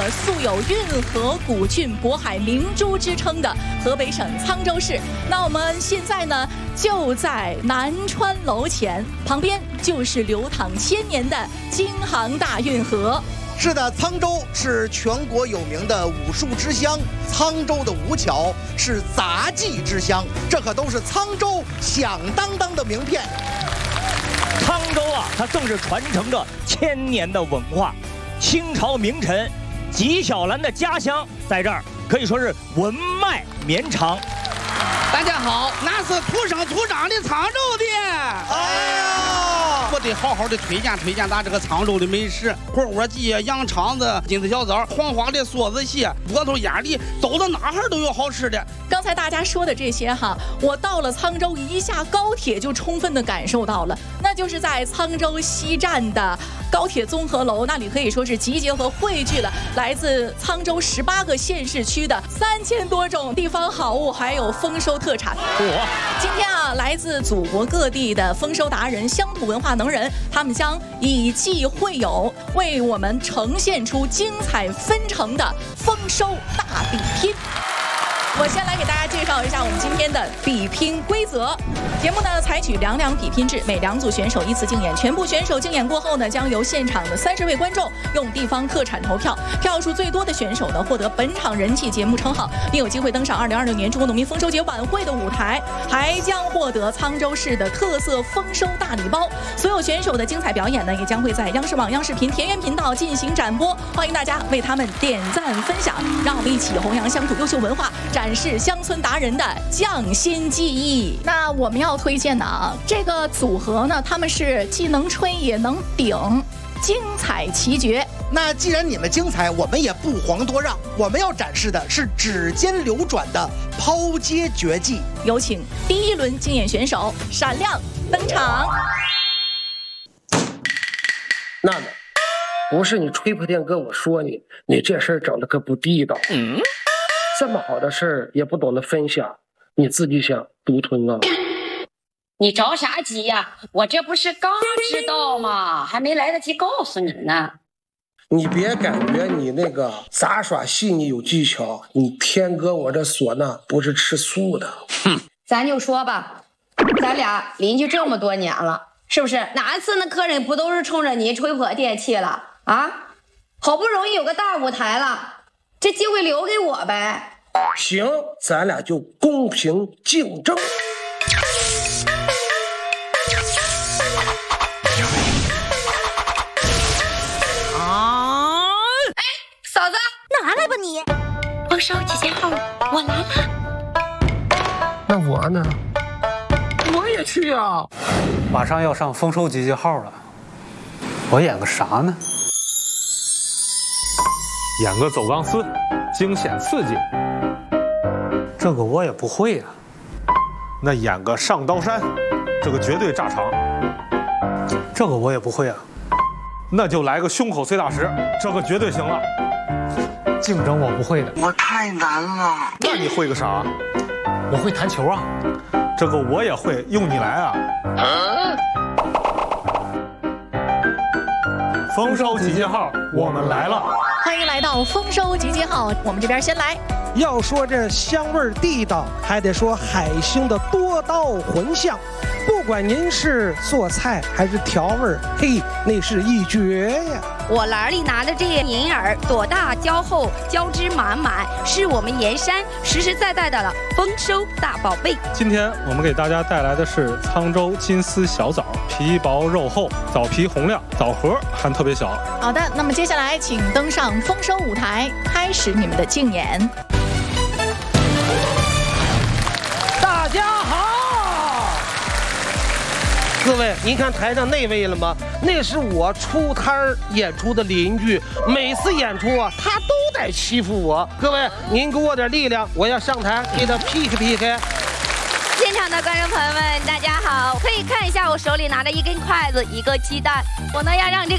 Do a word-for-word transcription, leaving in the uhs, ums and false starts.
素有运河古郡、渤海明珠之称的河北省沧州市。那我们现在呢，就在南川楼前，旁边就是流淌千年的京杭大运河。 是的，沧州是全国有名的武术之乡，沧州的吴桥是杂技之乡，这可都是沧州响当当的名片。 沧州啊，它正是传承着千年的文化。清朝名臣纪晓岚的家乡在这儿，可以说是文脉绵长。 大家好，那是土生土长的沧州的。哎呀，我得好好的推荐推荐咱这个沧州的美食：火锅鸡、羊肠子、金丝小枣、黄花的梭子蟹、窝头鸭梨，走到哪儿都有好吃的。 刚才大家说的这些哈，我到了沧州，一下高铁就充分的感受到了，那就是在沧州西站的高铁综合楼，那里可以说是集结和汇聚了来自沧州十八个县市区的三千多种地方好物，还有丰收特产。 哇！ 今天啊，来自祖国各地的丰收达人、乡土文化能人，他们将以技会友，为我们呈现出精彩纷呈的丰收大比拼。我先来给大家介绍一下我们今天的比拼规则。节目呢采取两两比拼制，每两组选手依次竞演，全部选手竞演过后呢，将由现场的三十位观众用地方特产投票，票数最多的选手呢获得本场人气节目称号，并有机会登上二零二六年中国农民丰收节晚会的舞台，还将获得沧州市的特色丰收大礼包。所有选手的精彩表演呢，也将会在央视网、央视频、田园频道进行展播，欢迎大家为他们点赞分享，让我们一起弘扬乡土优秀文化，展示乡村达人的匠心技艺。那我们要推荐的啊，这个组合呢，他们是既能吹也能顶，精彩奇绝。 那既然你们精彩，我们也不遑多让，我们要展示的是指尖流转的抛接绝技。 有请第一轮竞演选手闪亮登场。 娜娜，不是你吹破天跟我说你，你这事儿整的可不地道。嗯，这么好的事儿也不懂得分享，你自己想独吞啊？ 你着啥急呀？我这不是刚知道吗？还没来得及告诉你呢。 你别感觉你那个杂耍细腻有技巧，你天哥我这唢呐不是吃素的。 哼，咱就说吧，咱俩邻居这么多年了，是不是？哪次那客人不都是冲着你吹破电器了啊？好不容易有个大舞台了，这机会留给我呗。 行，咱俩就公平竞争。 啊！哎，嫂子， 拿来吧你！ 丰收几件号，我来了。 那我呢？我也去啊！ 马上要上丰收集结号了，我演个啥呢？ 演个走钢丝，惊险刺激。 这个我也不会呀、 啊。那演个上刀山，这个绝对炸场。 这个我也不会啊。 那就来个胸口碎大石，这个绝对行了。 竞争我不会的， 我太难了。 那你会个啥？ 我会弹球啊。 这个我也会，用你来啊。啊丰收集结号，我们来了！ 欢迎来到丰收集结号，我们这边先来。 要说这香味地道，还得说海星的多刀混香。不管您是做菜还是调味，嘿，那是一绝呀！ 我篮里拿的这银耳，朵大胶厚，胶质满满，是我们盐山实实在在的了丰收大宝贝。 今天我们给大家带来的是沧州金丝小枣，皮薄肉厚，枣皮红亮，枣核还特别小。 好的，那么接下来请登上丰收舞台，开始你们的竞演。 大家好。各位，您看台上那位了吗？那是我出摊演出的邻居，每次演出啊，他都得欺负我。各位，您给我点力量，我要上台给他 P K P K。 现场的观众朋友们，大家好，可以看一下我手里拿的一根筷子，一个鸡蛋，我呢要让这个。